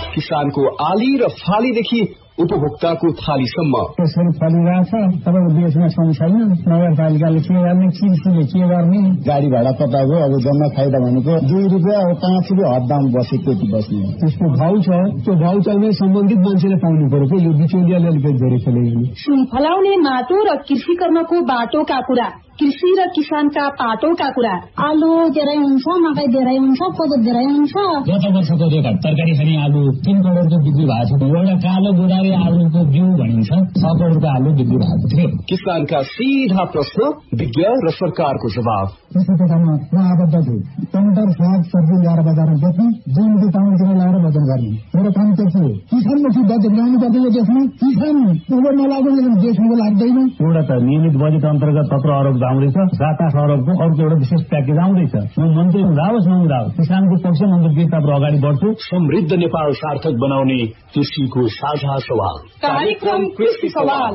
किसानको आली र फालीदेखि उपभोक्ताको थालीसम्म त्यसरी फलिरहेछ। तपाईँको देशमा छन् छैन, नगरपालिकाले के गर्ने, कृषिले के गर्ने। गाडी भाडा तपाईँको अब जम्मा फाइदा भनेको 2 रुपियाँ 5 रुपियाँ हददाम बसे त्यति बस्ने। त्यसको भाउ छ, त्यो भाउ चाहिँ सम्बन्धित मान्छेले पाउनु पर्यो कि यो बिचौलियाले अलिकति धेरै खेलेको। सुन फलाउने माटो र कृषि कर्मको बाटोका कुरा, कृषि र किसानका पाटोका कुरा। आलु धेरै हुन्छ, मकै धेरै हुन्छ, कोदो धेरै हुन्छ। गत वर्षको रेकर्ड तरकारी खाने आलु 3 करोडको बिक्री भएको छ। एउटा कालो गोदावरी आलुको बिउ भनिन्छ 6 करोडको आलु बिक्री भएको थियो। किसानका सीधा प्रश्न, विज्ञ र सरकारको जवाब। कृषि क्षेत्रमा म आबद्ध छु। टमाटर साग सब्जी ल्याएर बजारमा बेच्नु, 2 रुपियाँ टाउनतिर ल्याएर वजन गर्ने। मेरो काम के थियो? किसानमुखी बजेट ल्याउनु पर्दैन देशमा। किसान उबर नलागु भने देशमा लाग्दैन। एउटा त नियमित बजेट अन्तर्गत 17 अरब आउँदैछ, 7-8 अरबको अर्को एउटा विशेष प्याकेज आउँदैछ। म मन्त्री हुँदाओस् नहुँदाओस् किसानको पक्षमा म गिरतापर अगाडि बढ्छु। समृद्ध नेपाल सार्थक बनाउने कृषिको साझा सवाल, कार्यक्रम कृषि सवाल।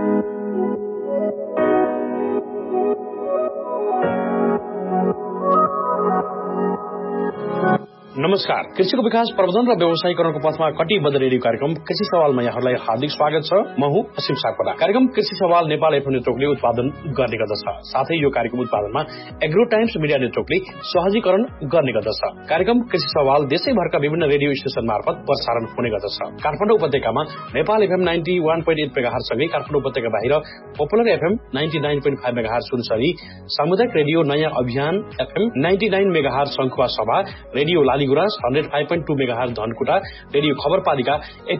नमस्कार। कृषिको विकास प्रवर्धन र व्यवसायीकरणको पथमा कटिबद्ध रेडियो कार्यक्रम कृषि सवालमा यहाँहरूलाई हार्दिक स्वागत छ। म हुँ असीम सापकोटा। कार्यक्रम कृषि सवाल नेपाल एफएम नेटवर्कले उत्पादन गर्ने गर्दछ। साथै यो कार्यक्रम उत्पादनमा एग्रो टाइम्स मिडिया नेटवर्कले सहजीकरण गर्ने गर्दछ। कार्यक्रम कृषि सवाल देशैभरका विभिन्न रेडियो स्टेशन मार्फत प्रसारण हुने गर्दछ। काठमाडौँ उपत्यकामा नेपाल एफएम 91.8 मेगाहर्ज सँगै काठमाडौँ उपत्यका बाहिर पपुलर एफएम 99.5 मेगाहर्ज सुनसरी, सामुदायिक रेडियो नयाँ अभियान एफएम 99 मेगाहर्ज शंखुवा सभा, radio Laligurans 105.2 megahertz Dhankuta, radio खबरपालिका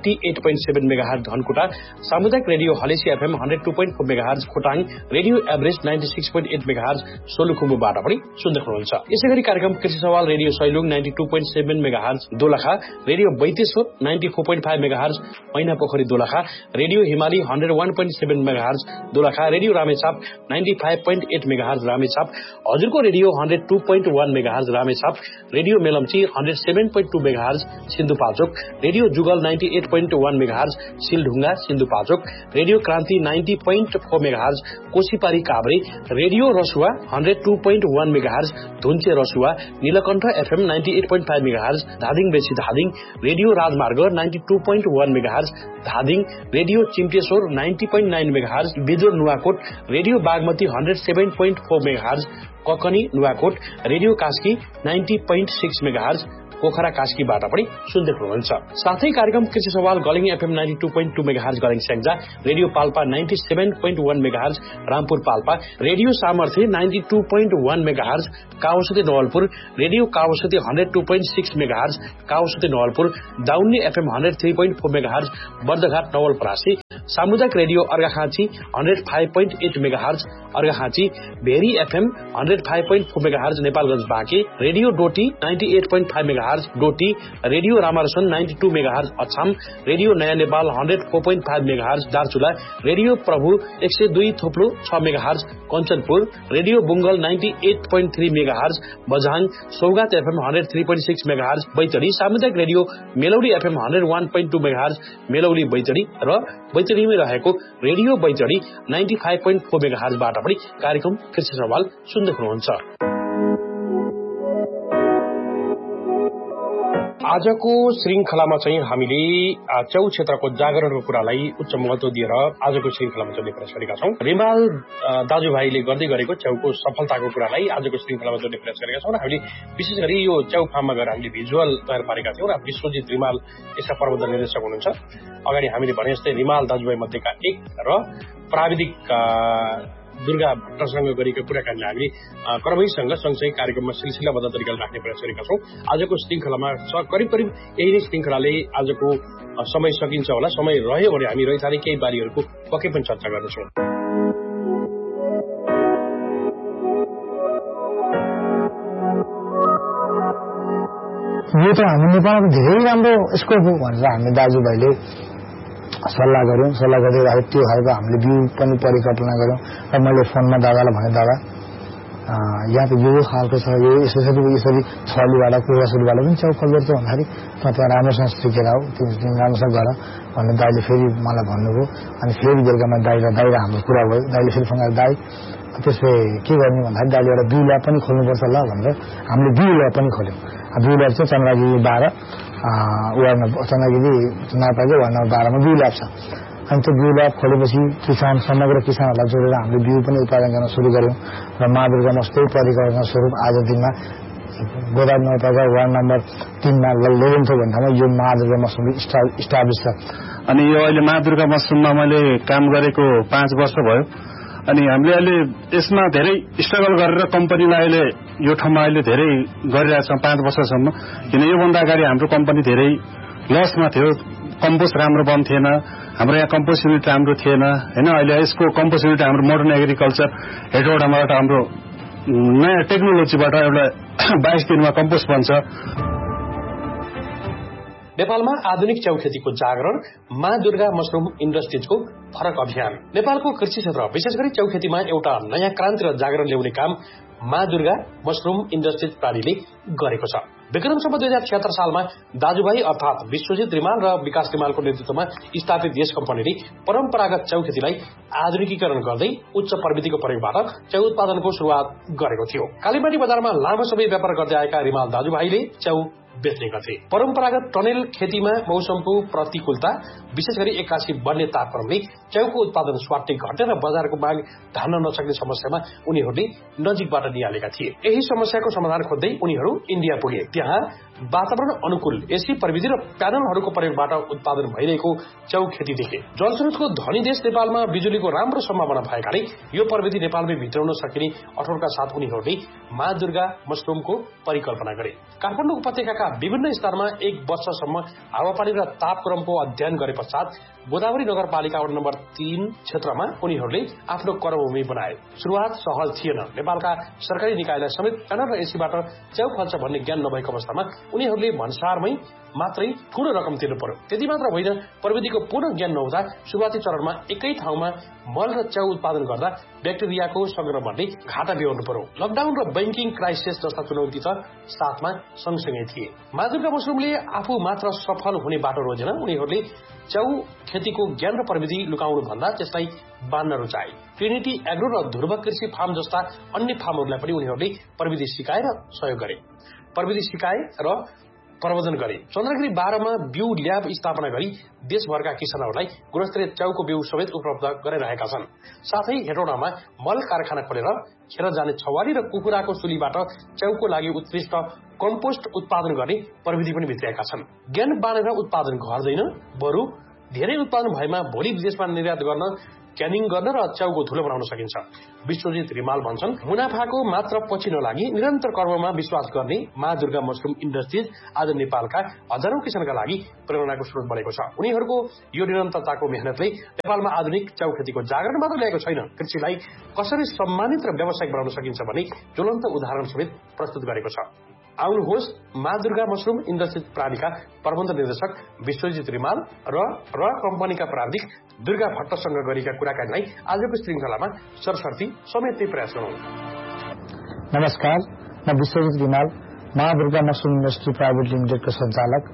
88.7 megahertz Dhankuta, सामुदायिक radio Halesi FM 102.4 megahertz Khotang, radio average 96.8 megahertz सोलुखुम्बुबाट पनि सुन्दै हुनुहुन्छ। यसैगरी कार्यक्रम कृषि सवाल radio Sailung 92.7 megahertz Dolakha, radio Baiteshwar 94.5 megahertz मैनापोखरी Dolakha, radio हिमाली 101.7 megahertz Dolakha, radio Ramechhap 95.8 megahertz Ramechhap, हजुरको radio 102.1 megahertz Ramechhap, radio Melamchi 107.2 megahertz Sindhupalchok, radio जुगल 98.1 मेगाहर्ज सिलढुङ्गा सिन्धुपाल्चोक, रेडियो क्रान्ति 90.4 megahertz कोशीपारी Kavre, radio Rasuwa 102.1 megahertz धुन्चे Rasuwa, Neelkanth FM 98.5 megahertz Dhading बेसी धादिङ, रेडियो राजमार्ग 92.1 megahertz Dhading, radio चिम्टेश्वर 90.9 megahertz Bidur Nuwakot, radio Bagmati 107.4 megahertz Kakani Nuwakot, radio Kaski 90.6 megahertz Pokhara कास्कीबाट पनि सुन्दै हुनुहुन्छ। साथै कार्यक्रम कृषि सवाल गलिङ FM 92.2 megahertz गलिङ Syangja, radio Palpa 97.1 megahertz Rampur Palpa, radio सामर्थ्य 92.1 megahertz काउसती Nawalpur, radio काउसती 102.6 megahertz काउसती Nawalpur, दाउन्ने एफएम 103.4 मेगाहर्ज बर्दघाट नवलपरासी, सामुदायिक radio Arghakhanchi 105.8 megahertz Arghakhanchi, very FM 105.4 megahertz Nepalgunj Banke, radio Doti 98.5 megahertz Doti, radio रामारसन 92 megahertz Achham, radio नयाँ नेपाल 104.5 मेगाहर्ज दार्चुला, रेडियो प्रभु 102.6 megahertz Kanchanpur, radio बुङ्गल 98.3 megahertz Bajhang, सौगात एफएम 103.6 मेगाहर्ज बैतडी, सामुदायिक radio Melauli FM 101.2 megahertz Melauli Baitadi र बैतडीमै रहेको रेडियो बैतडी 95.4 मेगाहर्जबाट पनि कार्यक्रम कृषि सवाल सुन्दै हुनुहुन्छ। आजको श्रृंखलामा चाहिँ हामीले च्याउ क्षेत्रको जागरणको कुरालाई उच्च महत्व दिएर आजको श्रृंखलामा जोड्ने प्रयास गरेका छौं। रिमाल दाजुभाइले गर्दै गरेको च्याउको सफलताको कुरालाई आजको श्रृंखलामा जोड्ने प्रयास गरेका छौं र हामीले विशेष गरी यो च्याउ फार्ममा गएर हामीले भिजुअल तयार पारेका थियौं र विश्वजित रिमाल यसका प्रबन्ध निर्देशक हुनुहुन्छ। अगाडि हामीले भने जस्तै रिमाल दाजुभाइ मध्येका एक र प्राविधिक दुर्गा भट्टसँग गरेका कुराकानीलाई हामीले क्रमैसँग सँगसँगै कार्यक्रममा सिलसिलाबद्ध तरिकाले राख्ने प्रयास गरेका छौं। आजको श्रृंखलामा करिब करिब यही नै श्रृंखलाले आजको समय सकिन्छ होला। समय रह्यो भने हामी रहिथाने केही बालीहरूको पक्कै पनि चर्चा गर्नेछौं। यो त हाम्रो नेपालको धेरै राम्रो स्कोप हो भनेर हामी दाजुभाइले सल्लाह गर्यौं। सल्लाह गर्दै त्यो खालको हामीले बिउ पनि परिकल्पना गर्यौं र मैले फोनमा दादालाई भने दादा यहाँ त यो खालको छ, यो यसरी छलीबाट कोरासुलीबाट पनि च्याउ फल्दो रहेछ भन्दाखेरि तपाईँ राम्रोसँग सिकेर आऊ, तिमी राम्रोसँग गर भन्ने दाइले फेरि मलाई भन्नुभयो। अनि फेरि बेलुकामा दाइ र हाम्रो कुरा भयो। दाइले फेरि फोन गरेर दाइ त्यसले के गर्ने भन्दाखेरि दाइले एउटा बिउ ल्याब पनि खोल्नुपर्छ ल भनेर हामीले बिउ ल्याब पनि खोल्यौं। बिउ ल्याब चाहिँ चन्द्रगिरी 12 वार्ड नम्बर चन्द्रगिरी नगरपालिका वार्ड नम्बर 12 मा बिउ ल्याब छ। अनि त्यो बिउ ल्याब खोलेपछि किसान समग्र किसानहरूलाई जोडेर हामीले बिउ पनि उत्पादन गर्न सुरु गर्यौं र मा दुर्गा मस्जिद परिकल्पना स्वरूप आज दिनमा गोदावरी नगरपालिका वार्ड नम्बर 3 मा लेगेन्थो भन्ने ठाउँमा यो मा दुर्गा मस्जिद इस्टाब्लिस छ। अनि यो अहिले मा दुर्गा मस्जिदमा मैले काम गरेको 5 वर्ष भयो। अनि हामीले अहिले यसमा धेरै स्ट्रगल गरेर कम्पनीलाई अहिले यो ठाउँमा अहिले धेरै गरिरहेका छौं 5 वर्षसम्म। किन योभन्दा अगाडि हाम्रो कम्पनी धेरै लसमा थियो, कम्पोस्ट राम्रो बन्थेन, हाम्रो यहाँ कम्पोस्ट युनिट राम्रो थिएन हैन। अहिले यसको कम्पोस्ट युनिट हाम्रो मोडर्न एग्रिकल्चर हेडवटाबाट हाम्रो नयाँ टेक्नोलोजीबाट एउटा 22 दिनमा कम्पोस्ट बन्छ। नेपालमा आधुनिक च्याउ खेतीको जागरण मा दुर्गा मशरूम इन्डस्ट्रिजको फरक अभियान। नेपालको कृषि क्षेत्र विशेष गरी च्याउ खेतीमा एउटा नयाँ क्रान्ति र जागरण ल्याउने काम मा दुर्गा मशरूम इन्डस्ट्रिज प्रालीले गरेको छ। विक्रमसम्म 2076 सालमा दाजुभाइ अर्थात विश्वजित रिमाल र विकास रिमालको नेतृत्वमा स्थापित यस कम्पनीले परम्परागत च्याउ खेतीलाई आधुनिकीकरण गर्दै उच्च प्रविधिको प्रयोगबाट च्याउ उत्पादनको सुरुवात गरेको थियो। कालीमाटी बजारमा लामो समय व्यापार गर्दै आएका रिमाल दाजुभाइले च्याउ बेच्ने गर्थे। परम्परागत टनेल खेतीमा मौसमको प्रतिकूलता विशेष गरी 81 बढ्ने तापक्रमले च्याउको उत्पादन स्वाट्टै घट्ने र बजारको माग धान्न नसक्ने समस्यामा उनीहरूले नजिकबाट निहालेका थिए। यही समस्याको समाधान खोज्दै उनीहरू इन्डिया पुगे। त्यहाँ वातावरण अनुकूल एसी प्रविधि र प्यानलहरूको प्रयोगबाट उत्पादन भइरहेको च्याउ खेती देखे। जलस्रोतको धनी देश नेपालमा बिजुलीको राम्रो सम्भावना भएकाले यो प्रविधि नेपालमै भित्राउन सकिने अठोटका साथ उनीहरूले मा दुर्गा मशरूमको परिकल्पना गरे। काठमाडौँ उपत्यकाका विभिन्न स्तरमा 1 वर्षसम्म हावापानी र तापक्रमको अध्ययन गरे पश्चात गोदावरी नगरपालिका वार्ड नम्बर 3 क्षेत्रमा उनीहरूले आफ्नो कर्मभूमि बनाए। सुरुवात सहज थिएन। नेपालका सरकारी निकायलाई समेत प्यानल र एसीबाट च्याउ फल्छ भन्ने ज्ञान नभएको अवस्थामा उनीहरूले भन्सारमै मात्रै ठूलो रकम तिर्नु पर्यो। त्यति मात्र होइन, प्रविधिको पूर्ण ज्ञान नहुँदा सुरुवाती चरणमा एकै ठाउँमा मल र च्याउ उत्पादन गर्दा ब्याक्टेरियाको संक्रमणले घाटा बेहोर्नु पर्यो। लकडाउन र बैंकिङ क्राइसिस जस्ता चुनौती त साथमा सँगसँगै थिए। मा दुर्गा मशरूमले आफू मात्र सफल हुने बाटो रोजेन। उनीहरूले च्याउ खेतीको ज्ञान र प्रविधि लुकाउनु भन्दा त्यसलाई बान्न रुचाए। ट्रिनिटी एग्रो र ध्रुव कृषि फार्म जस्ता अन्य फार्महरूलाई पनि उनीहरूले प्रविधि सिकाए र सहयोग गरे। प्रवर्धन गरे। चन्द्रगिरी 12 मा बिउ ल्याब स्थापना गरी देशभरका किसानहरूलाई गुणस्तरीय च्याउको बिउ समेत उपलब्ध गराइरहेका छन्। साथै हेटौडामा मल कारखाना खोलेर खेर जाने छवारी र कुखुराको सुलीबाट च्याउको लागि उत्कृष्ट कम्पोस्ट उत्पादन गर्ने प्रविधि पनि भित्रिएका छन्। ज्ञान बाँडेर उत्पादन गर्दैन, बरु धेरै उत्पादन भएमा भोलि विदेशमा निर्यात गर्न, क्यानिङ गर्न र च्याउको धुलो बनाउन सकिन्छ। विश्वजित रिमाल भन्छन्, मुनाफाको मात्र पछि नलागी निरन्तर कर्ममा विश्वास गर्ने मा दुर्गा मशरूम इन्डस्ट्रिज आज नेपालका हजारौं किसानका लागि प्रेरणाको स्रोत बनेको छ। उनीहरूको यो निरन्तरताको मेहनतले नेपालमा आधुनिक च्याउ खेतीको जागरण मात्र ल्याएको छैन, कृषिलाई कसरी सम्मानित र व्यावसायिक बनाउन सकिन्छ भन्ने ज्वलन्त उदाहरण समेत प्रस्तुत गरेको छ। आउनुहोस् मा दुर्गा मशरूम इन्डस्ट्रिज प्रालीका प्रबन्ध निर्देशक विश्वजित रिमाल र कम्पनीका प्राविधिक दुर्गा भट्टसँग गरेका कुराकानीलाई आजको श्रृंखलामा सरसर्ती समेट्ने प्रयास गरौं। नमस्कार, म विश्वजित रिमाल, मा दुर्गा मशरूम इन्डस्ट्री प्राइभेट लिमिटेडको सञ्चालक।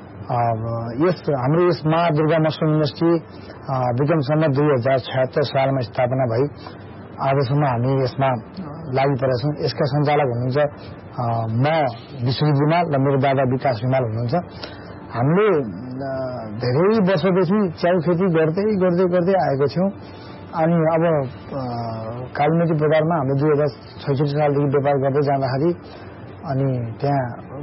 हाम्रो यस मा दुर्गा मशरूम इन्डस्ट्री विक्रमसम्म 2076 सालमा स्थापना भई आजसम्म हामी यसमा लागि परेका छौं। यसका सञ्चालक हुनुहुन्छ म विश्वजित रिमाल र मेरो दादा विकास रिमाल हुनुहुन्छ। हामीले धेरै वर्षदेखि च्याउ खेती गर्दै आएको छौं। अनि अब कालीमाटी बजारमा हामीले 2066 सालदेखि व्यापार गर्दै जाँदाखेरि अनि त्यहाँ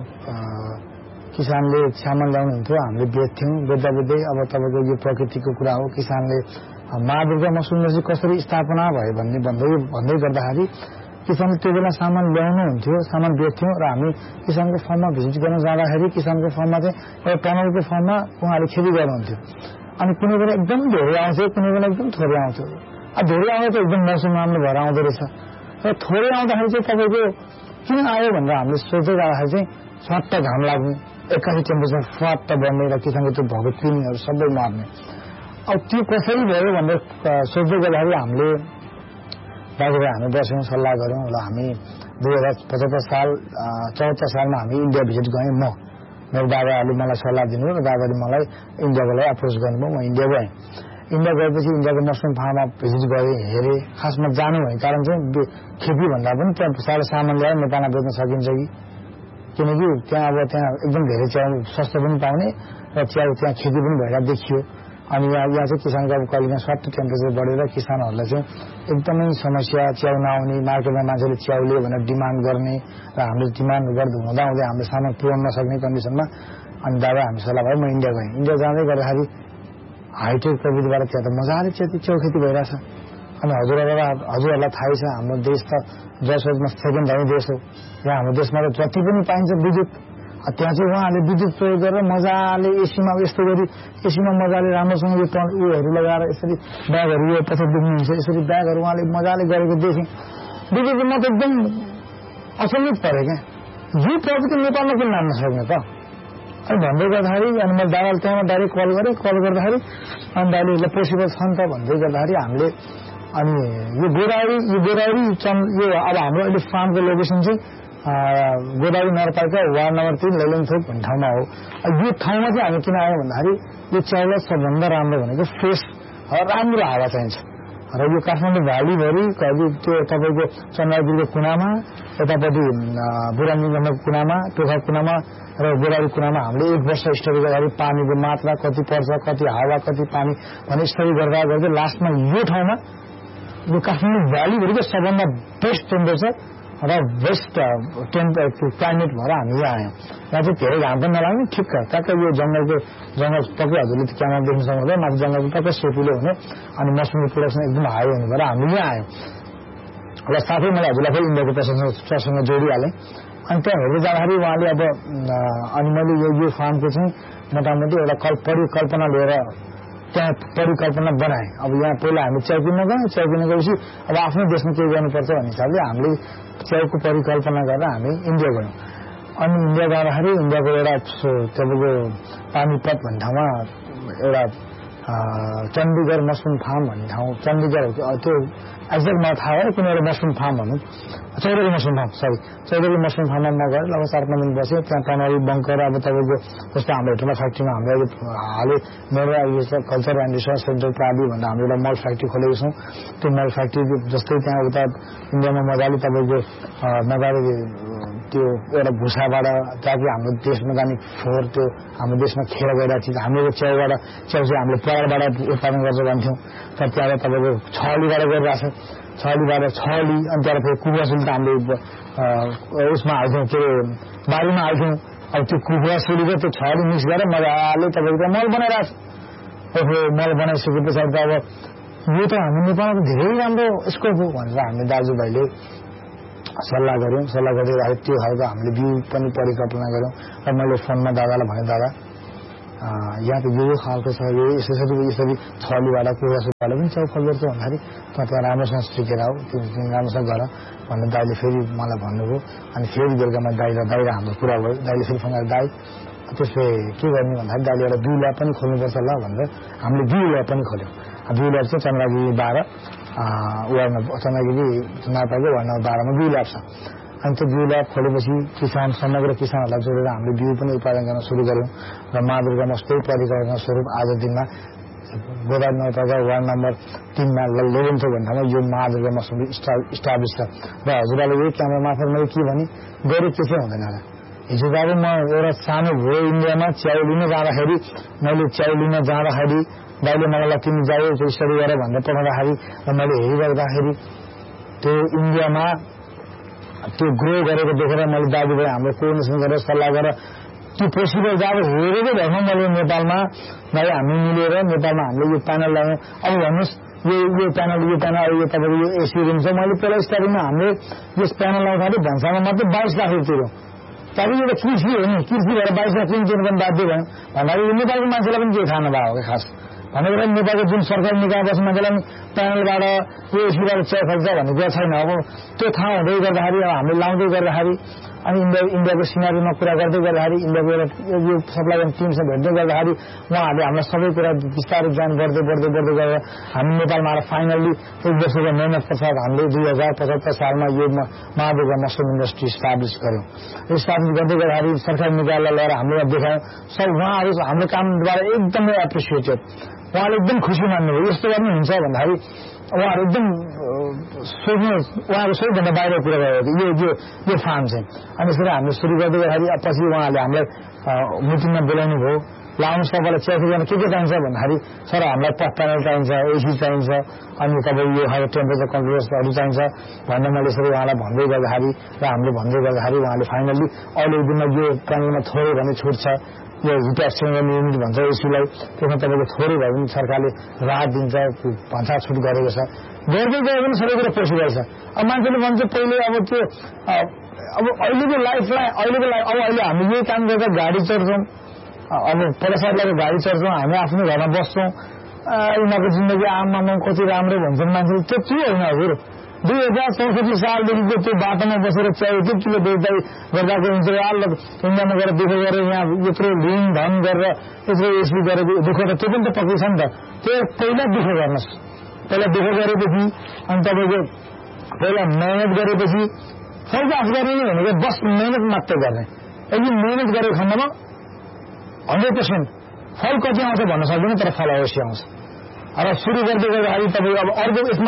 किसानले सामान ल्याउनुहुन्थ्यो, हामीले बेच्थ्यौं। बेच्दै अब तपाईँको यो प्रकृतिको कुरा हो। किसानले मा दुर्गा मशरूम इन्डस्ट्री कसरी स्थापना भयो भन्दै गर्दाखेरि किसानले त्यो बेला सामान ल्याउनुहुन्थ्यो, सामान बेच्थ्यौं र हामी किसानको फर्ममा भिजिट गर्न जाँदाखेरि किसानको फर्ममा चाहिँ एउटा टनलको फर्ममा उहाँले खेती गर्नुहुन्थ्यो। अनि कुनै बेला एकदम धेरै आउँथ्यो, कुनै बेला एकदम थोरै आउँथ्यो। धेरै आउँदा त एकदम मौसम राम्रो भएर आउँदो रहेछ र थोरै आउँदाखेरि चाहिँ तपाईँको किन आयो भनेर हामीले सोच्दै जाँदाखेरि चाहिँ स्वाट्ट घाम लाग्ने, एक्कासी टेम्परेचर स्वाट्ट बढ्ने र किसानको त्यो भएको पिङहरू सबै मार्ने। अब त्यो कसरी भयो भनेर सोच्दै गर्दाखेरि हामीले दाजुभाइ हामी बस्यौं, सल्लाह गर्यौं। ल हामी 2074 सालमा हामी इन्डिया भिजिट गयौं। मेरो दादाहरूले मलाई सल्लाह दिनुभयो र दादाले मलाई इन्डियाको लागि अप्रोच गर्नुभयो। म इन्डिया गएँ। इन्डिया गएपछि इन्डियाको मशरूम फार्ममा भिजिट गरेँ, हेरेँ। खासमा जानु भएको कारण चाहिँ खेती भन्दा पनि त्यहाँ सारा सामान ल्याएर नेपालमा बेच्न सकिन्छ कि किनकि त्यहाँ अब त्यहाँ एकदम धेरै च्याउ सस्तो पनि पाउने र च्याउ त्यहाँ खेती पनि भइरहेको देखियो। अनि यहाँ चाहिँ किसानको अब कहिले स्वाट टेम्परेचर बढेर किसानहरूलाई चाहिँ एकदमै समस्या, च्याउ नआउने, मार्केटमा मान्छेले च्याउ लियो भनेर डिमान्ड गर्ने र हामीले डिमान्ड गर्दा हुँदाहुँदै हाम्रो सामान पुर्याउन नसक्ने कन्डिसनमा अनि दादा हामी सल्लाह भयो म इन्डिया गएँ। इन्डिया जाँदै गर्दाखेरि हाइटेक प्रविधिबाट त्यहाँ त मजाले च्याउ खेती भइरहेछ। अनि हजुरहरूलाई थाहै छ हाम्रो देश त जसमा सेकेन्ड धामी देश हो। यहाँ हाम्रो देशमा त जति पनि पाइन्छ विद्युत, त्यहाँ चाहिँ उहाँहरूले विद्युत प्रयोग गरेर मजाले एसीमा यस्तो गरी एसीमा मजाले राम्रोसँग यो उयोहरू लगाएर यसरी ब्यागहरू यो पछि देख्नुहुन्छ यसरी ब्यागहरू उहाँले मजाले गरेको देखेँ। देखेपछि म त एकदम अचम्मित परेँ क्या, यो प्रविधि नेपालमा किन लान्न सक्ने त? अनि भन्दै गर्दाखेरि अनि मैले दादाले त्यहाँबाट डाइरेक्ट कल गरेँ। कल गर्दाखेरि अनि दादाले पोसिबल छ नि त भन्दै गर्दाखेरि हामीले अनि यो गोदावरी यो अब हाम्रो अहिले फार्मको लोकेसन चाहिँ गोदावरी नगरपालिका वार्ड नम्बर 3 लैलङथोक भन्ने ठाउँमा हो। यो ठाउँमा चाहिँ हामी किन आयौँ भन्दाखेरि यो च्याउलाई सबभन्दा राम्रो भनेको फ्रेस राम्रो हावा चाहिन्छ र यो काठमाडौँ भ्यालीभरि त्यो तपाईँको चन्द्रगिरीको कुनामा, यतापट्टि बुढानीगण्डको कुनामा, टोखा कुनामा र गोदावरी कुनामा हामीले 1 वर्ष स्टडी गर्दाखेरि पानीको मात्रा कति पर्छ, कति हावा, कति पानी भन्ने स्टडी गर्दा गर्दै लास्टमा यो ठाउँमा यो काठमाडौँ भ्यालीभरिको सबभन्दा बेस्ट टेम्परेचर र बेस्ट क्लाइमेट भएर हामी यहाँ आयौँ। यहाँ चाहिँ धेरै घाम पनि नलाग्ने, ठिक्क ट्याक्क यो जङ्गल टक्कै हजुरले क्यामेरा देख्न सक्नुहुँदैन, माथि जङ्गलको टक्कै सोपिलो हुने अनि मौसमी प्रोडक्सन एकदम हाई हुने भएर हामी यहाँ आयौँ। र साथै मैले हजुरलाई फेरि इन्डियाको प्रसँग जोडिहालेँ। अनि त्यहाँ हेर्दै जाँदाखेरि उहाँले अब अनि मैले यो फार्मको चाहिँ मोटामोटी एउटा परिकल्पना लिएर त्यहाँ परिकल्पना बनाएँ। अब यहाँ पहिला हामी च्याउ किन्न गयौँ, च्याउ किन्न गएपछि अब आफ्नो देशमा केही गर्नुपर्छ भन्ने हिसाबले हामीले च्याउको परिकल्पना गरेर हामी इन्डिया गयौँ। अनि इन्डिया जाँदाखेरि इन्डियाको एउटा तपाईँको पानीपत भन्ने ठाउँमा एउटा चण्डीगढ मसरुम फार्म भन्ने ठाउँ, चण्डीगढ त्यो एक्ज्याक्ट मलाई थाहा भएन कुनै एउटा मसरुम फार्म भनौँ, Chaudhary mushroom farm Chaudhary mushroom फार्ममा म गएर लगभग 4-5 दिन बसेँ। त्यहाँ टनरी बङ्कर अब तपाईँको जस्तो हाम्रो हेटोला फ्याक्ट्रीमा हाम्रो हालै मेरो यो कल्चर एन्ड रिसर्च सेन्टर प्राली भनेर हाम्रो एउटा मल फ्याक्ट्री खोलेको छौँ। त्यो मल फ्याक्ट्री जस्तै त्यहाँ उता इन्डियामा मजाले तपाईँको मजाले त्यो एउटा भुसाबाट ताकि हाम्रो देशमा जाने फोहोर त्यो हाम्रो देशमा खेर गइरहेको चिज हाम्रो च्याउ चाहिँ हामीले पहाडबाट उत्पादन गर्छ भन्थ्यौँ, तर त्यहाँबाट तपाईँको छहलीबाट गरिरहेछ, छहलीबाट छहली अनि त्यहाँबाट फेरि कुखुरासुली त हामीले उसमा हाल्थ्यौँ, के अरे बारीमा हाल्थ्यौँ। अब त्यो कुखुरासुली र त्यो छहली मिक्स गरेर मजाले तपाईँको मल बनाइरहेछ। मल बनाइसके पछाडि त अब यो त हाम्रो नेपालमा धेरै राम्रो स्कोप हो भनेर हामीले दाजुभाइले सल्लाह गऱ्यौँ। सल्लाह गर्दै त्यो खालको हामीले बिउ पनि परिकल्पना गऱ्यौँ र मैले फोनमा दादालाई भने दादा यहाँ त यो खालको छ, यो यसरी छलीबाट कुखुरासुलीबाट पनि च्याउ फल्दो रहेछ भन्दाखेरि त्यहाँ राम्रोसँग सिकेर आऊ, त्यो राम्रोसँग गर भनेर दाइले फेरि मलाई भन्नुभयो। अनि फेरि बेलुकामा दाइ र हाम्रो कुरा भयो। दाइले फेरि फोन गरेर दाइ त्यसले के गर्ने भन्दाखेरि दाइले एउटा बिउ ल्याब पनि खोल्नुपर्छ ल भनेर हामीले बिउ ल्याब पनि खोल्यौँ। बिउ ल्याब चाहिँ चन्द्रगिरी 12 चन्द्रगिरी नगरपालिका वार्ड नम्बर 12 मा बिउ ल्याब छ। अनि त्यो बिउ ल्याब खोलेपछि समग्र किसानहरूलाई जोडेर हामीले बिउ पनि उत्पादन गर्न सुरु गऱ्यौँ र मादुर्गा मस्तै परिकल्पना स्वरूप आज दिनमा गोदावरी नगरपालिका वार्ड नम्बर 3 मा लैलङथोक भन्ने ठाउँमा यो मादुर्गा मसरुम इस्टाब्लिस छ। र हजुरहरूले यही क्यामेरा मार्फत मैले के भने गरे के चाहिँ हुँदैन र हिजो अब म एउटा सानो भयो इन्डियामा च्याउ लिन जाँदाखेरि मैले च्याउ लिन जाँदाखेरि दाइले मलाई तिमी जाऊ त्यो स्टडी गरेर भनेर पठाउँदाखेरि र मैले हेरिरहेदाखेरि त्यो इन्डियामा त्यो ग्रो गरेको देखेर मैले दाजुभाइ हाम्रो कोर्डिनेसन गरेर सल्लाह गरेर त्यो पोसिबल जब हेरेकै भएमा मैले नेपालमा दाइ हामी मिलेर नेपालमा हामीले यो प्यानल लगायौँ। अब भन्नुहोस् यो प्यानल यो तपाईँको यो एसी रुम छ। मैले पहिला स्टार्टिङमा हामीले यस प्यानल लगाउँदाखेरि भन्सामा मात्रै 22 लाख रुपियाँ तिर्यौँ। त्यहाँदेखि एउटा कृषि हो नि, कृषि भएर 22 लाख तिर्नु पनि बाध्य भयौँ भन्दाखेरि नेपालको मान्छेलाई पनि केही थाहा नभएको क्या खास भनेको नेपालको जुन सरकारी निकाय बस्ने मान्छेलाई प्यानलबाट यो एसीबाट च्याउ फल्छ भन्ने कुरा छैन। अब त्यो थाहा हुँदै गर्दाखेरि हामीले लाउँदै गर्दाखेरि अनि इन्डियाको सिनारीमा कुरा गर्दै गर्दाखेरि इन्डियाको एउटा यो सप्लाई गर्ने टिमसँग भेट्दै गर्दाखेरि उहाँहरूले हामीलाई सबै कुरा विस्तारै ज्ञान गर्दै गरेर हामी नेपालमा आएर फाइनल्ली 1 वर्षको मेहनत पश्चात हामीले 2075 सालमा यो मादुर्गा मसरुम इन्डस्ट्री इस्टाब्लिस गऱ्यौँ। इस्टाब्लिस गर्दै गर्दाखेरि सरकारी निकायलाई लिएर हामीले देखायौँ। सब उहाँहरू हाम्रो कामद्वारा एकदमै एप्रिसिएटेड, उहाँले एकदम खुसी मान्नुभयो। यस्तो गर्नु हुन्छ भन्दाखेरि उहाँहरू एकदम सोच्नु उहाँहरू सबैभन्दा बाहिर कुरा गयो यो फार्म चाहिँ। अनि यसरी हामीले सुरु गर्दै गर्दाखेरि पछि उहाँहरूले हामीलाई मिटिङमा बोलाउनु भयो। लाउनु सबैलाई चियाखी गर्न के चाहिन्छ भन्दाखेरि सर हामीलाई पथ प्यानल चाहिन्छ, एसी चाहिन्छ, अनि तपाईँ यो खालको टेम्परेचर कन्ट्रोलर्सहरू चाहिन्छ भनेर मैले यसरी उहाँलाई भन्दै गर्दाखेरि र हामीले भन्दै गर्दाखेरि उहाँले फाइनल्ली अहिलेको दिनमा यो प्यानलमा थोरै भने छुट छ, यो हिट एक्सचेन्ज गर्ने युनिट भन्छ एसीलाई, त्यसमा तपाईँको थोरै भए पनि सरकारले राहत दिन्छ भन्सा छुट गरेको छ। गर्दै गयो भने सबै कुरा पोसिबल छ। अब मान्छेले भन्छ पहिले अब त्यो अब अहिलेको लाइफलाई अब अहिले हामी यही काम गर्दा गाडी चढ्छौँ, अब पैसाहरूलाई गाडी चढ्छौँ, हामी आफ्नो घरमा बस्छौँ, उनीहरूको जिन्दगी आमामा कति राम्रो भन्छन् मान्छेले, त्यति होइन हजुर। 2064 सालदेखिको त्यो बाटोमा बसेर च्याउ 1 किलो बेच्दै गर्दाको हुन्छ इन्डियामा गएर दुःख गरेर यहाँ यत्रो ऋण धन गरेर यत्रो एसी गरेर दुःख त त्यो पनि त पक्कै छ नि त। त्यो पहिला दुःख गर्नुहोस्, पहिला दुःख गरेपछि अनि तपाईँको पहिला मेहनत गरेपछि फल आफ गर्ने नै भनेको बस मेहनत मात्र गर्ने। यदि मेहनत गरेको खण्डमा 100% फल कति आउँछ भन्न सक्दैन, तर फल अवश्य आउँछ। र सुरु गर्दै गर्दाखेरि तपाईँ अब अर्को यसमा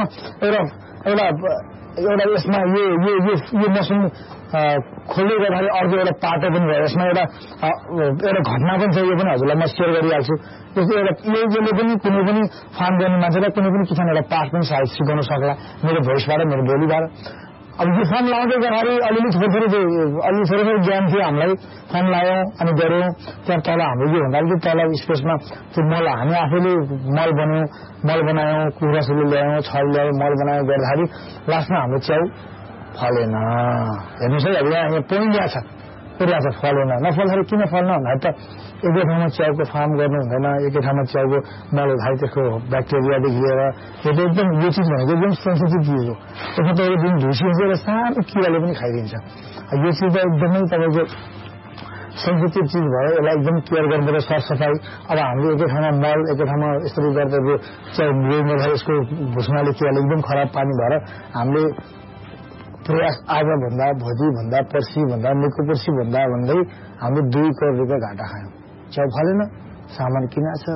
एउटा यसमा यो मौसम खोल्दै गर्दाखेरि अर्को एउटा पाटो पनि भयो। यसमा एउटा घटना पनि छ, यो पनि हजुरलाई म सेयर गरिहाल्छु। जस्तो एउटा यसले पनि कुनै पनि फार्म गर्ने मान्छेलाई कुनै पनि किसान एउटा पाठ पनि सायद सिकाउन सक्ला मेरो भोइसबाट, मेरो बोलीबाट। अब यो फर्म लाउँदै गर्दाखेरि अलिअलि थोरै ज्ञान थियो हामीलाई, फर्म लायौँ अनि गऱ्यौँ। त्यहाँ तल हाम्रो के भन्दाखेरि तल स्पेसमा त्यो मल हामी आफैले मल बनायौँ, कुखुरासुले ल्यायौँ, छल ल्यायौँ, मल बनायौँ गर्दाखेरि लास्टमा हाम्रो च्याउ फलेन। हेर्नुहोस् है, अब यहाँ पोइन्ट यहाँ छ, पुरा छ, फलेन। नफल्दाखेरि किन फल्न भन्दाखेरि त एकै ठाउँमा च्याउको फार्म गर्नु हुँदैन, एकै ठाउँमा च्याउको मल खालि त्यसको ब्याक्टेरियादेखि लिएर एकदम यो चिज भनेको एकदम सेन्सिटिभ चिज हो। त्यसमा तपाईँको जुन ढुसी हुन्छ एउटा सानो किराले पनि खाइदिन्छ। यो चिज त एकदमै तपाईँको सेन्सिटिभ चिज भयो, यसलाई एकदम केयर गर्नुपर्छ, सरसफाइ। अब हामीले एकै ठाउँमा मल एकै ठाउँमा यसरी गर्दा च्याउ गर्दाखेरि यसको भुसमाले किराले एकदम खराब पानी भएर हामीले प्रयास आजभन्दा भोलिभन्दा पर्सिभन्दा निको पर्सिभन्दा भन्दै हामीले 2 करोड रुपियाँ घाटा खायौँ। च्याउ फलेन, सामान किनेछ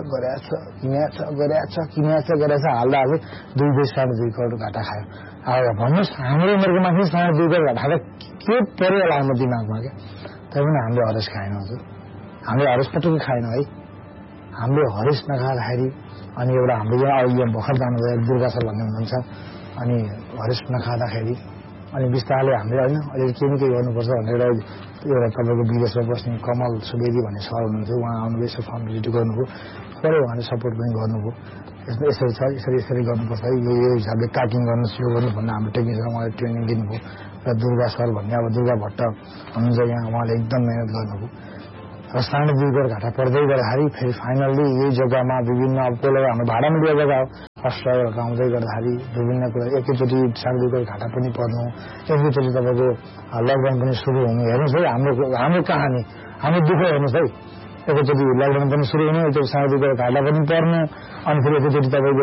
गरेछ हाल्दा हाल्दै 2.5 करोड घाटा खायो। अब भन्नुहोस् हाम्रो उमेरको मान्छे 2.5 करोड घाटा खाँदा के पऱ्यो होला हाम्रो दिमागमा क्या। तैपनि हामीले हरेस खाएन हजुर, हामीले हरेस पटुकै खाएन है। हामीले हरेस नखाँदाखेरि अनि एउटा हाम्रो यहाँ भर्खर जानुभयो दुर्गा सर भन्ने हुनुहुन्छ, अनि हरेस नखाँदाखेरि अनि बिस्तारले हामीले होइन अहिले केही न केही गर्नुपर्छ भनेर एउटा तपाईँको विदेशमा बस्ने कमल सुवेदी भन्ने सर हुनुहुन्थ्यो, उहाँ आउनुभयो, यसो फर्म भिजिट गर्नुभयो, पऱ्यो उहाँले सपोर्ट पनि गर्नुभयो। यसरी छ, यसरी गर्नुपर्छ, यो हिसाबले काटिङ गर्नुहोस्, यो गर्नु भन्दा हाम्रो टेक्निसियन उहाँले ट्रेनिङ दिनुभयो। र दुर्गा सर भन्ने अब दुर्गा भट्ट हुनुहुन्छ यहाँ, उहाँले एकदम मेहनत गर्नुभयो। र 2.5 करोड घाटा पर्दै गर्दाखेरि फेरि फाइनल्ली यही जग्गामा विभिन्न अब पहिला हाम्रो भाडामा लिएको जग्गा हो, फर्स्ट ट्राइलहरू आउँदै गर्दाखेरि विभिन्न कुरा एकैचोटि 2.5 करोड घाटा पनि पर्नु, एकैचोटि तपाईँको लकडाउन पनि सुरु हुनु। हेर्नुहोस् है हाम्रो कहानी, हाम्रो दुःख हेर्नुहोस् है। एकैचोटि लकडाउन पनि सुरु हुनु, एकचोटि 2.5 करोड घाटा पनि पर्नु, अनि फेरि एकैचोटि तपाईँको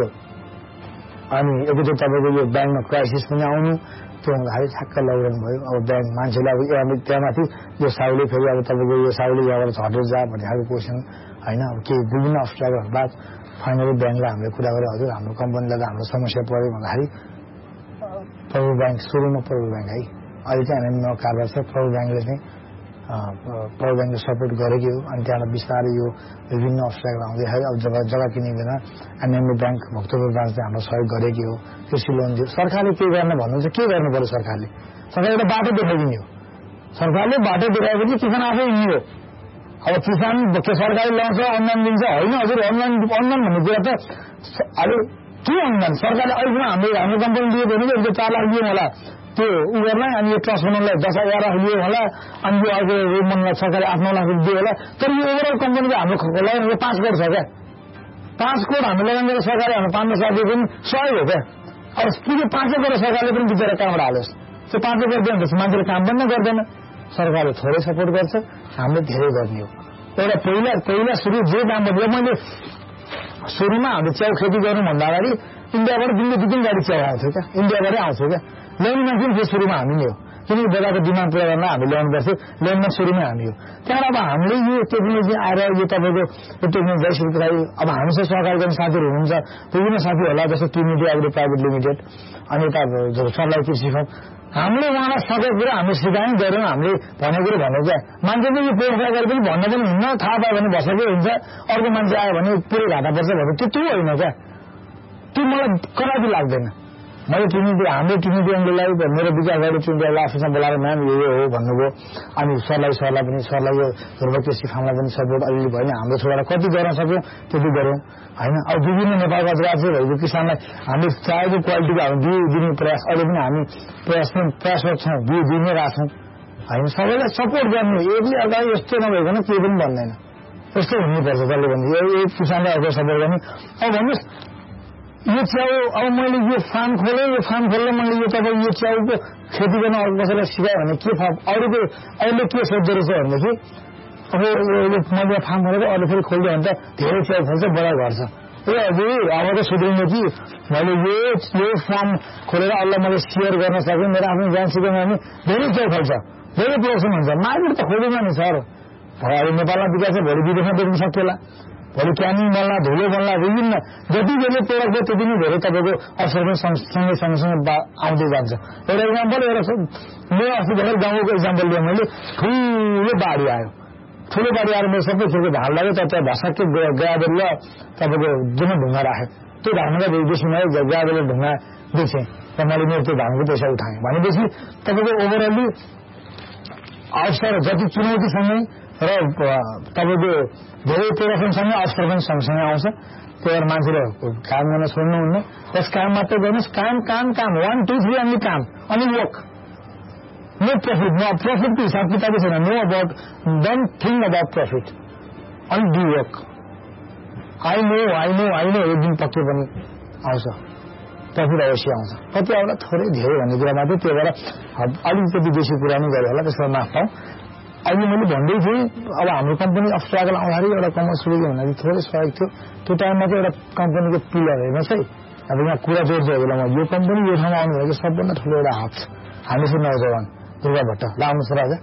यो ब्याङ्कमा क्राइसिस पनि आउनु। त्यो हुँदाखेरि ठ्याक्क लकडाउन भयो। अब ब्याङ्क मान्छेले अब त्यहाँमाथि यो साउले फेरि अब तपाईँको यो साउले यहाँबाट झटेर जा भन्ने खालको क्वेसन होइन। अब केही विभिन्न अब्स्ट्याकलहरू बाद फाइनली ब्याङ्कलाई हामीले कुरा गरेँ, हजुर हाम्रो कम्पनीलाई त हाम्रो समस्या पऱ्यो भन्दाखेरि प्रभु ब्याङ्क सुरुमा प्रभु ब्याङ्क है, अहिले चाहिँ हामी कारबार छ, प्रभु ब्याङ्कले सपोर्ट गरेकै हो। अनि त्यहाँबाट बिस्तारै यो विभिन्न अब्स्ट्याकल आउँदाखेरि अब जग्गा किनिँदैन, एनएमए ब्याङ्क भक्तपुर ब्रान्चले हाम्रो सहयोग गरेकै हो। कृषि लोन दियो, सरकारले के गर्न भन्नुहुन्छ, के गर्नु पर्यो सरकारले एउटा बाटो देखाइदिने हो। सरकारले बाटो देखाएपछि किसान आफै हिँड्ने हो। अब किसान सरकारले ल्याउँछ अनुदान दिन्छ होइन हजुर, अनुदान भन्ने कुरा त अब के अनुदान सरकारले अहिलेसम्म हाम्रो कम्पनी दियो भने 4 लाख दियो होला त्यो उ गर्नलाई, अनि यो ट्रस्ट बनाउनलाई 10,000 लियो होला, अनि यो अर्को मनलाई सरकारले 8-9 लाख दियो होला। तर यो ओभरअल कम्पनीको हाम्रो लगानी 5 करोड छ क्या। 5 करोड हामी लगानी गरेर सरकारले हाम्रो 5 लाख दियो पनि सहयोग हो क्या। अब पुरै 5 करोड सरकारले पनि बिचरा कहाँबाट हालोस्, त्यो 5 करोड दियो भने मान्छेले काम पनि गर्दैन। सरकारले थोरै सपोर्ट गर्छ, हामीले धेरै गर्ने हो। एउटा पहिला सुरु जे दाम बढ्यो, मैले सुरुमा हामीले च्याउ खेती गर्नुभन्दा अगाडि इन्डियाबाट 2-3 गाडी च्याउ आउँथ्यो क्या, इन्डियाबाटै आउँथ्यो क्या। ल्याउने मान्छे फेरि सुरुमा हामी नै हो। किनकि बजारको डिमान्ड पुरा गर्न हामी ल्याउनु पर्थ्यो ल्याउन सुरुमै हामी हो त्यहाँबाट अब हामीले यो टेक्नोलोजी आएर यो तपाईँको यो टेक्नोलोजी जाइसकेपछि अब हामीसँग सहकारी गर्ने साथीहरू हुनुहुन्छ विभिन्न साथी होला जस्तो ट्रिनिटी एग्रो प्राइभेट लिमिटेड अनि यता सरलाई कृषि फर्म हामीले उहाँलाई सकेको कुरा हामीले सिकायौँ गऱ्यौँ हामीले भनेको कुरो भनेको क्या मान्छेले यो व्यवसाय गरे पनि भन्न पनि हुन्न थाहा पायो भने बसेकै हुन्छ अर्को मान्छे आयो भने पुरै घाटा पर्छ भने त्यो होइन क्या त्यो मलाई कदापि लाग्दैन मैले हाम्रो ट्रिनिटी एङ्गललाई मेरो विचार गरेर ट्रिनिटी अफिसमा बोलाएर म्याम यो हो भन्नुभयो अनि सरलाई पनि सरलाई यो ध्रुव कृषि फार्मलाई पनि सपोर्ट अलिअलि भयो नि हाम्रो छोरालाई कति गर्न सक्यौँ त्यति गऱ्यौँ होइन अब विभिन्न नेपालका राज्य भएको किसानलाई हामीले चाहेको क्वालिटीको हामी बिउ दिने प्रयास अहिले पनि हामी प्रयासरत छौँ बिउ दिनै रहेछौँ होइन सबैलाई सपोर्ट गर्नु एकले अगाडि यस्तो नभइकन केही पनि भन्दैन यस्तो हुनुपर्छ जसले भने यो किसानलाई अगाडि सपोर्ट गर्ने अब भन्नुहोस् यो च्याउ अब मैले यो फार्म खोलेँ यो फार्म खोल्दा मैले यो तपाईँ यो च्याउको खेती गर्न अर्को कसैलाई सिकायो भने के अरूको अहिले के सोध्दो रहेछ भनेदेखि अब मैले फार्म खोलेर अरू फेरि खोल्यो भने त धेरै च्याउ खोल्छ बडा घट्छ ए हजुर अब त सुध्रिनु कि मैले यो फार्म खोलेर अरूलाई मैले सेयर गर्न सकेँ मेरो आफ्नो ज्ञान सिकाउनु भने धेरै च्याउ खोल्छ धेरै प्रोडक्सन हुन्छ मार्केट त खोलेन नि सर अहिले नेपालमा विकास छ भोलि विदेशमा देख्न सकिएला भोलि क्यानिङ बन्ला धुलो बन्ला विभिन्न जति धेरै प्रोडक्ट छ त्यति नै धेरै तपाईँको अवसर पनि सँगसँगै आउँदै जान्छ एउटा इक्जाम्पल मेरो अस्ति भर्खर गाउँको इक्जाम्पल लिएँ मैले ठुलो बाढी आयो मेरो सबै खेलको धान लाग्यो त्यहाँ भसक्कै ग्राभेल र तपाईँको जुन ढुङ्गा राख्यो त्यो धानलाई बेसी नआयो ग्राभेल ढुङ्गा बेचेँ र मैले मेरो त्यो धानको पैसा उठाएँ भनेपछि तपाईँको ओभरअली अवसर जति चुनौतीसँगै र तपाईँको धेरै प्रोडक्सनसँगै अवसर पनि सँगसँगै आउँछ त्यही भएर मान्छेले काम गर्न छोड्नुहुन्न बस काम मात्रै गर्नुहोस् काम 1 2 3 अन्ली काम अनि वर्क नो प्रफिट प्रफिटको हिसाब किताबै छैन know about don't think about profit अनि डु वर्क आई नो एक दिन पक्कै पनि आउँछ प्रफिट अवश्य आउँछ कति आउला थोरै धेरै भन्ने कुरा मात्रै त्यही भएर अलिकति बेसी कुरा नै गरे होला त्यसमा माफ पाऊँ अहिले मैले भन्दै थिएँ अब हाम्रो कम्पनी स्ट्रगल आउँदाखेरि एउटा कमर्सियल भन्दाखेरि थोरै सहयोग थियो त्यो टाइममा चाहिँ एउटा कम्पनीको पिलर हेर्नुहोस् है अब यहाँ कुरा जोड्छ बेलामा यो कम्पनी यो ठाउँमा आउनु भएको सबभन्दा ठुलो एउटा हात छ हामी चाहिँ नौजवान दुर्गा भट्ट लाउनुहोस् राजा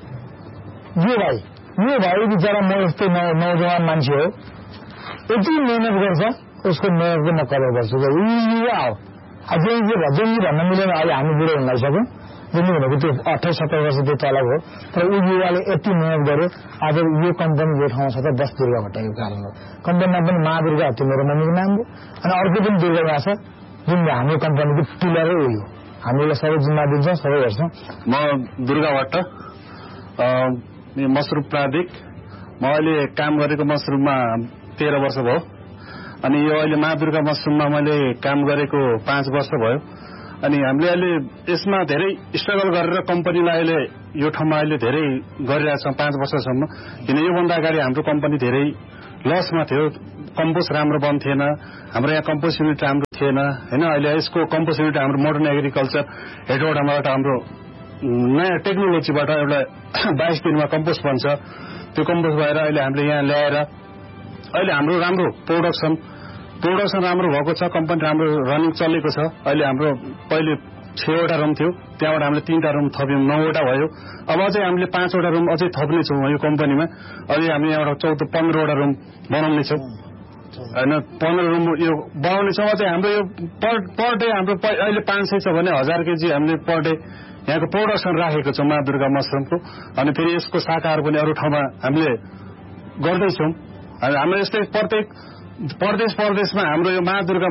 यो भाइ बिचरा म यस्तै नौजवान मान्छे हो यति मेहनत गर्छ उसको मेहनतको म कदर गर्छु युवा हो अझै भन्छ भन्न मिलेन अहिले हामी बुढो हुन लागिसक्यौँ जुन भनेको त्यो 28-27 वर्ष त्यो तलब हो तर ऊ युवाले यति मेहनत गर्यो आज यो कम्पनी यो ठाउँमा छ त बस दुर्गा भट्टको कारण हो कम्पनीको नाम पनि महादुर्गा त्यो मेरो मम्मीको नाम हो अनि अर्को पनि दुर्गा यहाँ छ जुन हाम्रो कम्पनीको पिलरै उयो हामीले सबै जिम्मा दिन्छौँ सबै गर्छौँ म दुर्गा भट्ट मसरुम प्राविधिक म अहिले काम गरेको मसरुममा 13 वर्ष भयो अनि यो अहिले महादुर्गा मसरुममा मैले काम गरेको 5 वर्ष भयो अनि हामीले अहिले यसमा धेरै स्ट्रगल गरेर कम्पनीलाई अहिले यो ठाउँमा अहिले धेरै गरिरहेछौँ 5 वर्षसम्म किन योभन्दा अगाडि हाम्रो कम्पनी धेरै लसमा थियो कम्पोस्ट राम्रो बन्थेन हाम्रो यहाँ कम्पोस्ट युनिट राम्रो थिएन होइन अहिले यसको कम्पोस्ट युनिट हाम्रो मोडर्न एग्रिकल्चर हेडवाटरबाट हाम्रो नयाँ टेक्नोलोजीबाट एउटा 22 दिनमा कम्पोस्ट बन्छ त्यो कम्पोस्ट भएर अहिले हामीले यहाँ ल्याएर अहिले हाम्रो राम्रो प्रोडक्सन राम्रो भएको छ कम्पनी राम्रो रनिङ चलेको छ अहिले हाम्रो पहिले 6वटा रुम थियो त्यहाँबाट हामीले 3टा रुम थप्यौँ 9वटा भयो अब अझै हामीले 5वटा रुम अझै थप्नेछौँ यो कम्पनीमा अझै हामी यहाँबाट 15वटा रुम बनाउनेछौँ होइन 15 रुम यो बनाउनेछौँ अझै हाम्रो यो पर डे हाम्रो अहिले 500 छ भने 1000 केजी हामीले पर डे यहाँको प्रोडक्सन राखेको छौँ महादुर्गा मसरुमको अनि फेरि यसको शाखाहरू पनि अरू ठाउँमा हामीले गर्दैछौँ हाम्रो यस्तै प्रत्येक प्रदेशमा हाम्रो यो महादुर्गा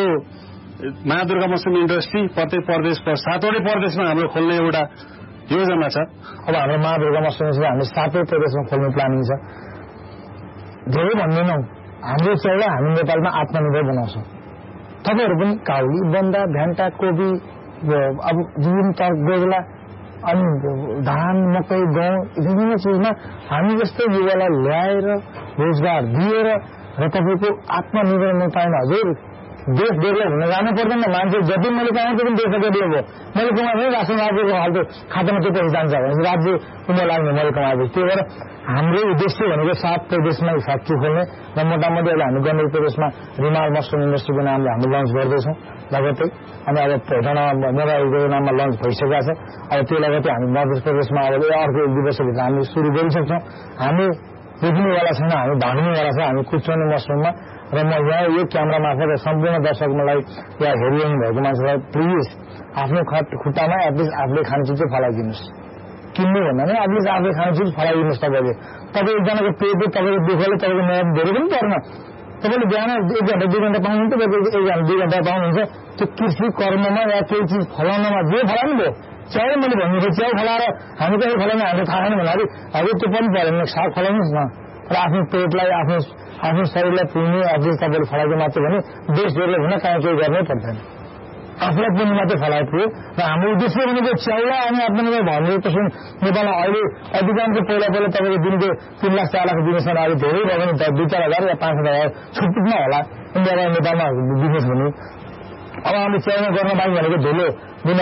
मसरुम इन्डस्ट्री प्रत्येक प्रदेश 7वटै प्रदेशमा हाम्रो खोल्ने एउटा योजना छ अब हाम्रो महादुर्गा मसरुम हामी 7वटै प्रदेशमा खोल्ने प्लानिङ छ धेरै भन्दैनौँ हाम्रो चाहिँ हामी नेपालमा आत्मनिर्भर बनाउँछौँ तपाईँहरू पनि काउली बन्दा भ्यान्टा कोपी अब विभिन्न गोगला अनि धान मकै गहुँ विभिन्न चिजमा हामी जस्तै युवालाई ल्याएर रोजगार दिएर र तपाईँको आत्मनिर्भर नेपालमा हजुर देश डेभलप हुन जानु पर्दैन। मान्छे जति मैले कमाउँछु पनि देश डेभलप हो। मैले कमाएको राष्ट्र राज्यको हालको खातामा त्यो पैसा जान्छ भने राज्य उनीहरू लाग्ने मैले कमाएको। त्यही भएर हाम्रो उद्देश्य भनेको 7 प्रदेशमा फ्याक्ट्री खोल्ने र मोटामोटी अहिले हामी गण्डकी प्रदेशमा रिमाल मसरुम इन्डस्ट्रीको नामले हामी लन्च गर्दैछौँ लगत्तै। अनि अब भेटनामा मोबाइलको नाममा लन्च भइसकेको छ। अब त्यो लगत्तै हामी मध्य प्रदेशमा अब अर्को 1-2 वर्षभित्र हामी सुरु गरिसक्छौँ। हामी रोक्नेवाला छैन, हामी भाग्नेवाला छ, हामी कुचाउने मसरुममा। र म यहाँ यो क्यामेरा मार्फत सम्पूर्ण दर्शकलाई या हेरिरहनु भएको मान्छेलाई प्लिज आफ्नो खुट्टामा एटलिस्ट आफूले खाने चिज चाहिँ फलाइदिनुहोस्। किन्नु भन्दा नै एटलिस्ट आफूले खाने चिज फलाइदिनुहोस्। तपाईँले एकजनाको पेट तपाईँको दुःखले तपाईँको मेहनत धेरै पनि पर्न। तपाईँले बिहान 1 घण्टा 2 घण्टा पाउनुहुन्छ, 1 घण्टा 2 घण्टा पाउनुहुन्छ। त्यो कृषि कर्ममा या केही चिज फलाउनमा जे फलाउनु भयो, च्याउ मैले भन्नु च्याउ फलाएर हामी कहिले फलाउने हामीलाई थाहा छैन भन्दाखेरि हजुर त्यो पनि परेन, साग फलाउनुहोस् न। र आफ्नो पेटलाई आफ्नो शरीरलाई पुग्ने एटलिस्ट तपाईँले फलाएको मात्रै भने देश डेभलप हुन कहाँ केही गर्नै पर्दैन। आफूलाई पुग्ने मात्रै फलाइ पुग्यो। र हाम्रो उद्देश्य भनेको च्याउलाई अनि आफ्नो भनेको सुन नेपालमा अहिले अधिकांश पहिला तपाईँको दिनको 3 लाख 4 लाख बिजनेस अहिले धेरै भयो भने 2-4 हजार या 5 हजार छुट्टुमा होला इन्डियामा नेपालमा बिजनेस हुने। अब हामीले च्याउमा गर्न बाँकी भनेको धुलो जुन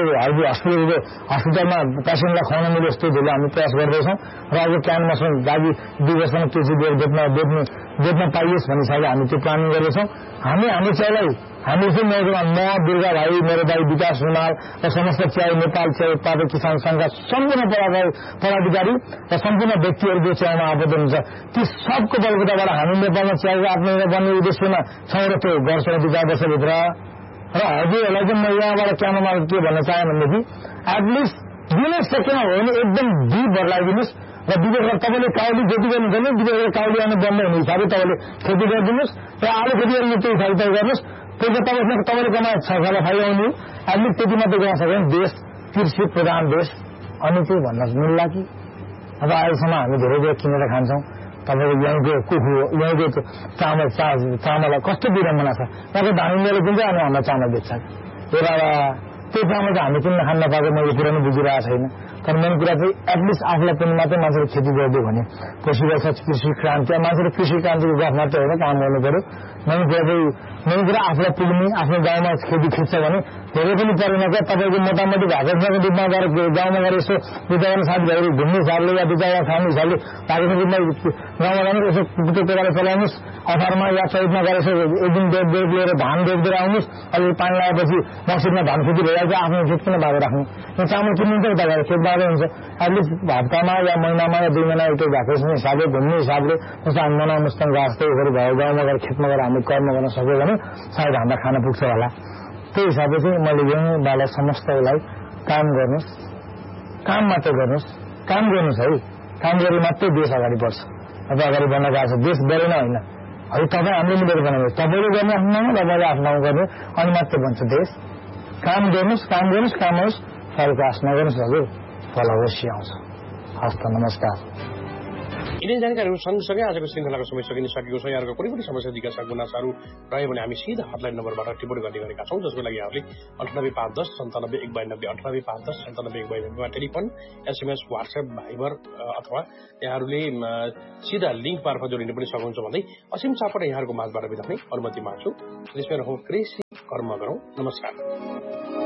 हस्पिटलमा पेसेन्टलाई खुवाउन मिले यस्तो धुलो हामी प्रयास गर्दैछौँ। र अब क्यान मसरुम लागि 2 वर्षमा केजी बेच्न पाइयोस् भन्ने हिसाबले हामी त्यो प्लानिङ गर्दैछौँ। हाम्रो च्याउलाई हामी चाहिँ म दुर्गा भाइ, मेरो भाइ विकास रुमाल र समस्त च्याउ नेपाल च्याउ उत्पादक किसान संघका सम्पूर्ण पदाधिकारी र सम्पूर्ण व्यक्तिहरू जो च्याउमा आबद्ध हुन्छ ती सबको बलबुताबाट हामी नेपालमा च्याउको आत्मनिर्भर बन्ने उद्देश्यमा छौँ र त्यो गर्छौँ 2-4 वर्षभित्र। र हजुरहरूलाई चाहिँ म यहाँबाट क्यामरामा के भन्न चाहेँ भनेदेखि एटलिस्ट जुनै सेकेन्डमा हो भने एकदम डिप लगाइदिनुहोस्। र विदेशमा तपाईँले काउली खेती गर्नुहुन्छ भने विदेशबाट काउली आउनु बन्द हुने हिसाबले तपाईँले खेती गरिदिनुहोस्। र आलु खेती गर्ने त्यो हिसाबले तय गर्नुहोस्। त्यसमा तपाईँले कमाए 6 साल फाइदा आउने एटलिस्ट त्यति मात्रै गर्न सक्यो भने देश कृषि प्रधान देश। अनि चाहिँ भन्न मिल्ला कि अब अहिलेसम्म हामी धेरै धेरै किनेर खान्छौँ। तपाईँको यहीँको कुखु यहीँको चामल कस्तो विडम्बना छ। यहाँको धानीले किन्छ अनि हामीलाई चामल बेच्छ। एउटा त्यो चामल चाहिँ हामी किन्न खान नपाएको मैले कुरा पनि बुझिरहेको छैन। तर मेन कुरा चाहिँ एटलिस्ट आफूलाई पनि मात्रै मान्छेले खेती गरिदियो भने पसिरहेको छ कृषि क्रान्ति। मान्छेले कृषि क्रान्तिको गफ मात्रै होइन, काम गर्नु पऱ्यो। मेन कुरा आफूलाई पुग्ने आफ्नो गाउँमा खेती खिच्छ भने धेरै पनि परेन क्या। तपाईँको मोटामोटी भागेको रूपमा गएर गाउँमा गएर यसो 2-4 साथीभाइहरू घुम्ने हिसाबले या 2-4 खाने हिसाबले भागेको रूपमा गाउँमा जानु यसो त्यो प्रकारले चलाउनुहोस्। असारमा या चैतमा गएर यसो 1 दिन डेढ लिएर धान रोप्दै आउनुहोस्। अहिले पानी लगाएपछि मसिनमा धान खेती भइहाल्छ। आफ्नो खेत किन बाँधेर राख्नु। यो चामल किन्नुहुन्छ उता गएर खेत बाँधै हुन्छ। एटलिस्ट हप्तामा या महिनामा या 2 महिना एउटा भ्याकेसन हिसाबले घुम्ने हिसाबले जस्तो हामी मनाउ मुस्ताङ जस्तैहरू भयो गाउँमा गएर खेतमा गएर हामीले कर्म गर्न सक्यो भने सायद हामीलाई खान पुग्छ होला। त्यही हिसाबले चाहिँ मैले यहीँबाट समस्तलाई काम गर्नुहोस्, काम मात्रै गर्नुहोस्, काम गर्नुहोस् है। काम गरे मात्रै देश अगाडि बढ्छ। तपाईँ अगाडि बढ्न गएको छ देश बढेन होइन। है तपाईँ हामीले मिलेर बनाउनु, तपाईँले गर्ने आफ्नो ठाउँमा, तपाईँले आफ्नो ठाउँ गर्ने अनि मात्रै बन्छ देश। काम गर्नुहोस्, काम होस्, फलको आश नगर्नुहोस् हजुर, फल अवश्य आउँछ। हस्त नमस्कार। यिनै जानकारीहरू सँगसँगै आजको श्रृङ्खलाको समय सकिसकेको छ। यहाँहरूको कुनै पनि समस्या जिज्ञासा गुनासाहरू रह्यो भने हामी सिधा हटलाइन नम्बरबाट टिप्पणी गर्ने गरेका छौँ, जसको लागि यहाँहरूले 9851091992 मा टेलिफोन, SMS, WhatsApp, भाइबर अथवा यहाँहरूले सिधा लिङ्क मार्फत जोडिन पनि सक्नुहुन्छ भन्दै असीम सापट यहाँहरूको माझबाट बिदा हुने अनुमति माग्छु। कृषि कर्म गरौँ। नमस्कार।